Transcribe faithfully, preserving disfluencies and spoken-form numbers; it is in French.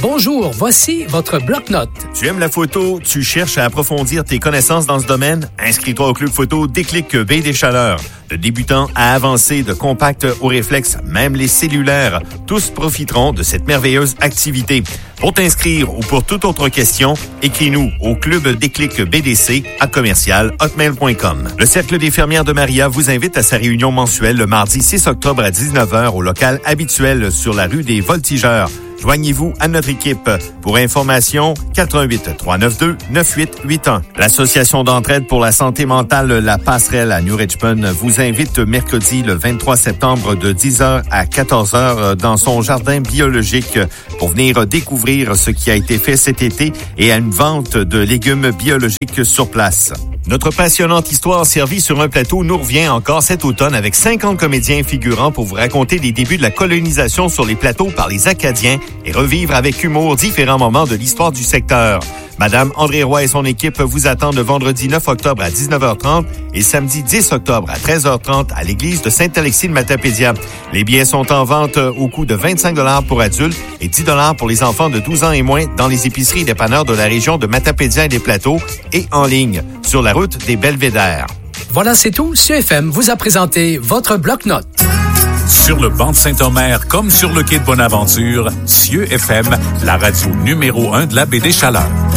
Bonjour, voici votre bloc-notes. Tu aimes la photo? Tu cherches à approfondir tes connaissances dans ce domaine? Inscris-toi au Club Photo Déclic Baie des Chaleurs. De débutants à avancés, de compacts au réflexe, même les cellulaires, tous profiteront de cette merveilleuse activité. Pour t'inscrire ou pour toute autre question, écris-nous au Club Déclic B D C à commercial hotmail point com. Le Cercle des fermières de Maria vous invite à sa réunion mensuelle le mardi six octobre à dix-neuf heures au local habituel sur la rue des Voltigeurs. Joignez-vous à notre équipe. Pour information, quatre un huit, trois neuf deux, neuf huit huit un. L'Association d'entraide pour la santé mentale La Passerelle à New Richmond vous invite mercredi le vingt-trois septembre de dix heures à quatorze heures dans son jardin biologique pour venir découvrir ce qui a été fait cet été et à une vente de légumes biologiques sur place. Notre passionnante histoire servie sur un plateau nous revient encore cet automne avec cinquante comédiens figurants pour vous raconter les débuts de la colonisation sur les plateaux par les Acadiens et revivre avec humour différents moments de l'histoire du secteur. Madame André Roy et son équipe vous attendent le vendredi neuf octobre à dix-neuf heures trente et samedi dix octobre à treize heures trente à l'église de Sainte-Alexis de Matapédia. Les billets sont en vente au coût de vingt-cinq dollars pour adultes et dix dollars pour les enfants de douze ans et moins dans les épiceries et dépanneurs de la région de Matapédia et des Plateaux et en ligne sur la route des Belvédères. Voilà, c'est tout. C F M vous a présenté votre bloc-notes. Sur le banc de Saint-Omer comme sur le quai de Bonaventure, Cieux F M, la radio numéro un de la baie des Chaleurs.